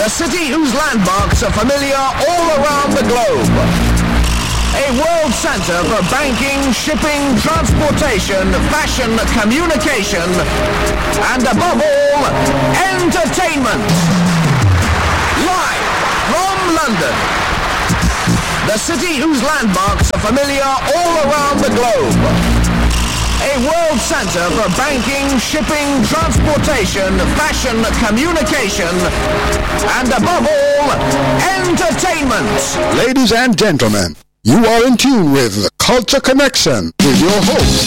A city whose landmarks are familiar all around the globe. A world center for banking, shipping, transportation, fashion, communication, and above all, entertainment. Live from London. The city whose landmarks are familiar all around the globe. A world center for banking, shipping, transportation, fashion, communication, and above all, entertainment. Ladies and gentlemen, you are in tune with Culture Connection with your host,